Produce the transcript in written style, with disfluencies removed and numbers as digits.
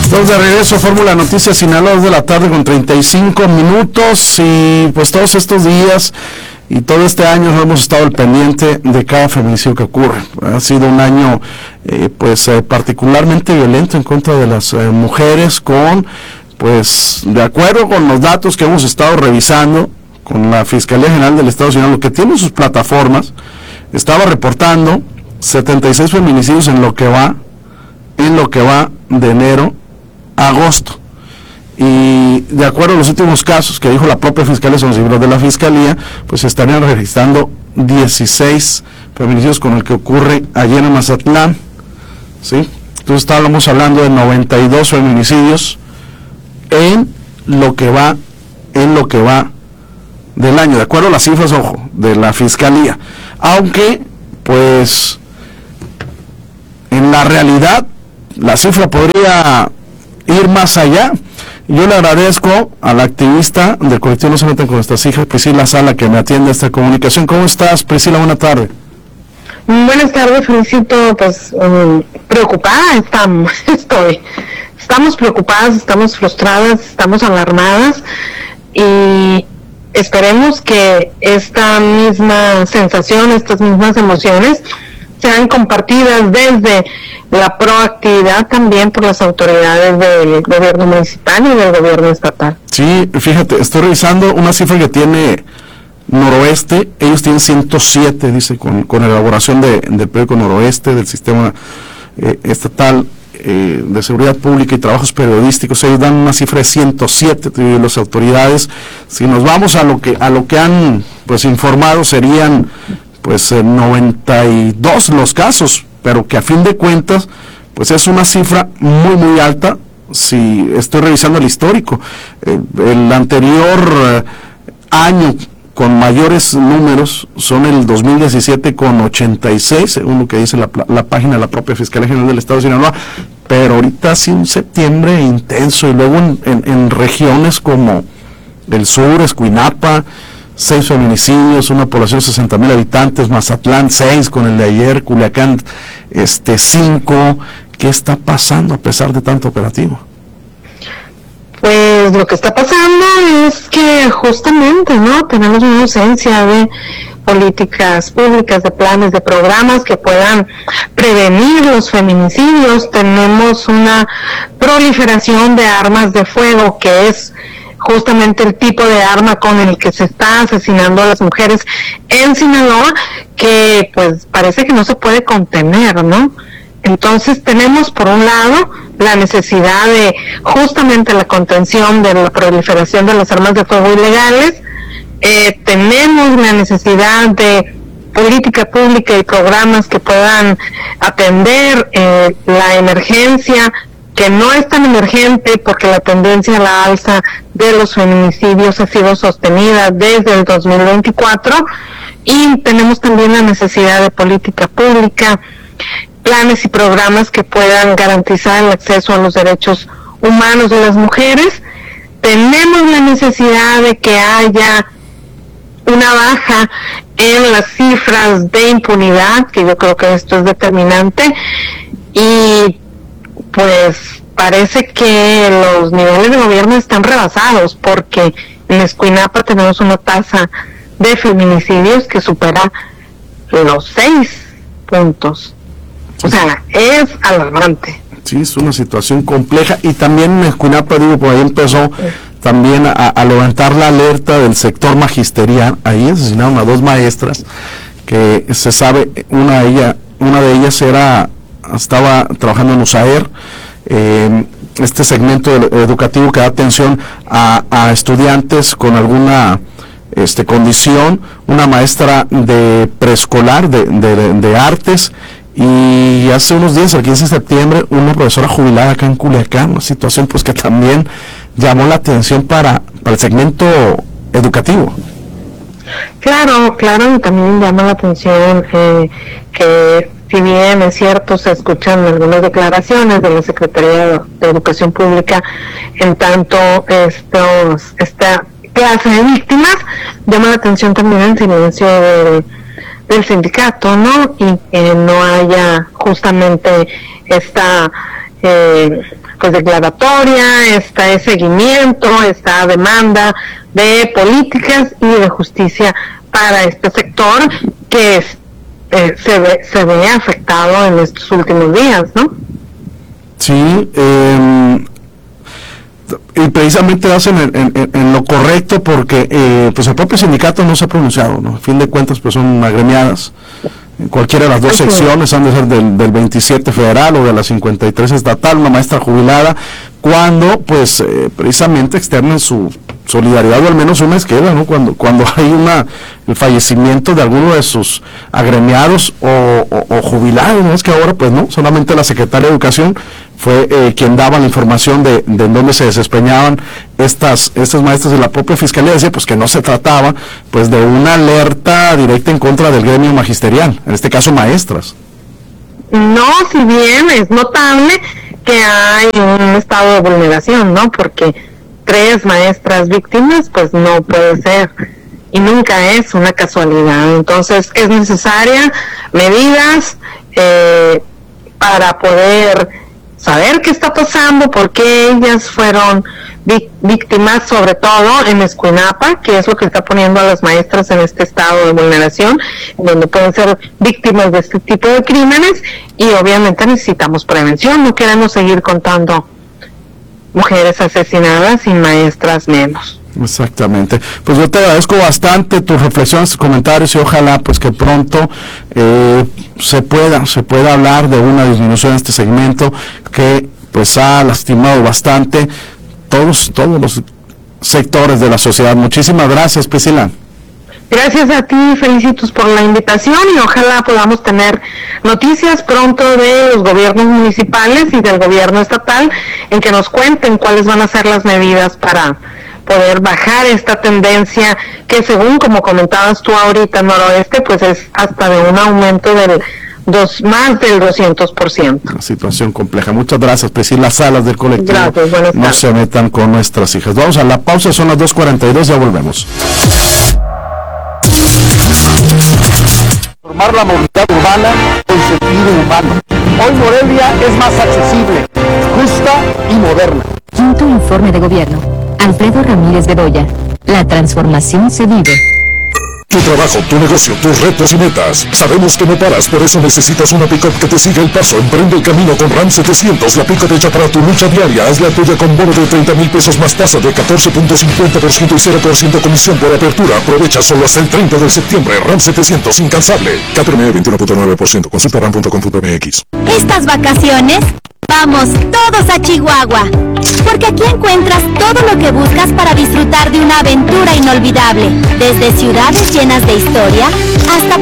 Estamos de regreso a Fórmula Noticias Sinaloa, 2 de la tarde con 35 minutos, y pues todos estos días y todo este año hemos estado al pendiente de cada feminicidio que ocurre. Ha sido un año particularmente violento en contra de las mujeres, con, pues, de acuerdo con los datos que hemos estado revisando con la Fiscalía General del Estado de Sinaloa, que tiene sus plataformas, estaba reportando 76 feminicidios en lo que va de enero a agosto. Y de acuerdo a los últimos casos que dijo la propia Fiscalía, son los libros de la Fiscalía, pues estarían registrando 16 feminicidios con el que ocurre ayer en Mazatlán, ¿sí? Entonces estábamos hablando de 92 feminicidios en lo que va del año, de acuerdo a las cifras, ojo, de la Fiscalía. Aunque, pues, en la realidad, la cifra podría ir más allá. Yo le agradezco a la activista del colectivo No Se Metan con Nuestras Hijas, Priscila Sala, que me atiende a esta comunicación. ¿Cómo estás, Priscila? Buenas tardes. Buenas tardes, felicito, pues, preocupada estamos preocupadas, estamos frustradas, estamos alarmadas, y esperemos que esta misma sensación, estas mismas emociones sean compartidas desde la proactividad también por las autoridades del gobierno municipal y del gobierno estatal. Sí, fíjate, estoy revisando una cifra que tiene Noroeste. Ellos tienen 107, dice, con elaboración del periódico Noroeste, del sistema estatal de seguridad pública y trabajos periodísticos. Ellos dan una cifra de 107, las autoridades. Si nos vamos a lo que han, pues, informado, serían, pues, 92 los casos, pero que a fin de cuentas, pues, es una cifra muy muy alta. Si estoy revisando el histórico, el anterior año con mayores números son el 2017 con 86, según lo que dice la página de la propia Fiscalía General del Estado de Sinaloa, pero ahorita sí un septiembre intenso, y luego en regiones como el sur, Escuinapa, 6 feminicidios, una población de 60,000 habitantes, Mazatlán 6 con el de ayer, Culiacán 5. ¿Qué está pasando a pesar de tanto operativo? Pues lo que está pasando es que justamente, ¿no?, tenemos una ausencia de políticas públicas, de planes, de programas que puedan prevenir los feminicidios. Tenemos una proliferación de armas de fuego, que es justamente el tipo de arma con el que se está asesinando a las mujeres en Sinaloa, que pues parece que no se puede contener, ¿no? Entonces tenemos, por un lado, la necesidad de justamente la contención de la proliferación de las armas de fuego ilegales. Tenemos la necesidad de política pública y programas que puedan atender la emergencia, que no es tan emergente porque la tendencia a la alza de los feminicidios ha sido sostenida desde el 2024, y tenemos también la necesidad de política pública, planes y programas que puedan garantizar el acceso a los derechos humanos de las mujeres. Tenemos la necesidad de que haya una baja en las cifras de impunidad, que yo creo que esto es determinante, y pues parece que los niveles de gobierno están rebasados, porque en Escuinapa tenemos una tasa de feminicidios que supera los 6 puntos. O sea, es alarmante. Sí, es una situación compleja. Y también en Escuinapa, por ahí empezó también a levantar la alerta del sector magisterial. Ahí asesinaron a 2 maestras que se sabe, una de ellas estaba trabajando en USAER, este segmento educativo que da atención a estudiantes con alguna condición, una maestra de preescolar de artes. Y hace unos días, el 15 de septiembre, una profesora jubilada acá en Culiacán, una situación pues que también llamó la atención para el segmento educativo. Claro, y también llama la atención que, si bien es cierto, se escuchan algunas declaraciones de la Secretaría de Educación Pública en tanto esta clase de víctimas, llama la atención también el silencio del sindicato, ¿no? Y que no haya justamente esta pues declaratoria, esta seguimiento, esta demanda de políticas y de justicia para este sector que se ve afectado en estos últimos días, ¿no? Sí, y precisamente hacen en lo correcto porque pues el propio sindicato no se ha pronunciado, ¿no? A fin de cuentas pues son agremiadas. Cualquiera de las dos secciones han de ser del 27 federal o de la 53 estatal, una maestra jubilada, cuando pues precisamente externan su solidaridad, o al menos una izquierda, ¿no? Cuando hay el fallecimiento de alguno de sus agremiados o jubilados, ¿no? Es que ahora pues no, solamente la secretaria de Educación fue quien daba la información de dónde se desempeñaban estas maestras, de la propia Fiscalía decía pues que no se trataba pues de una alerta directa en contra del gremio magisterial, en este caso maestras. No, si bien es notable que hay un estado de vulneración, ¿no? Porque 3 maestras víctimas, pues no puede ser, y nunca es una casualidad. Entonces es necesaria medidas para poder saber qué está pasando, por qué ellas fueron víctimas, sobre todo en Escuinapa, que es lo que está poniendo a las maestras en este estado de vulneración, donde pueden ser víctimas de este tipo de crímenes, y obviamente necesitamos prevención, no queremos seguir contando mujeres asesinadas y maestras menos. Exactamente. Pues yo te agradezco bastante tus reflexiones, tus comentarios, y ojalá pues que pronto se pueda hablar de una disminución en este segmento que pues ha lastimado bastante todos los sectores de la sociedad. Muchísimas gracias, Priscila. Gracias a ti, felicitos por la invitación, y ojalá podamos tener noticias pronto de los gobiernos municipales y del gobierno estatal en que nos cuenten cuáles van a ser las medidas para poder bajar esta tendencia que, según como comentabas tú ahorita, Noroeste, pues es hasta de un aumento del más del 200%. Una situación compleja. Muchas gracias, Priscila Salas del colectivo. Gracias, buenas tardes. No se metan con nuestras hijas. Vamos a la pausa, son las 2:42, ya volvemos. Formar la movilidad urbana con sentido humano. Hoy Morelia es más accesible, justa y moderna. Quinto informe de gobierno. Alfredo Ramírez Bedoya. La transformación se vive. Tu trabajo, tu negocio, tus retos y metas. Sabemos que no paras, por eso necesitas una pick-up que te siga el paso. Emprende el camino con Ram 700, la pick-up hecha para tu lucha diaria. Haz la tuya con bono de 30,000 pesos más tasa de 14.50% y 0% comisión por apertura. Aprovecha solo hasta el 30 de septiembre. Ram 700, incansable. KTM 21.9%. Consulta ram.com.mx. Estas vacaciones, vamos todos a Chihuahua, porque aquí encuentras todo lo que buscas para disfrutar de una aventura inolvidable, desde ciudades llenas de historia hasta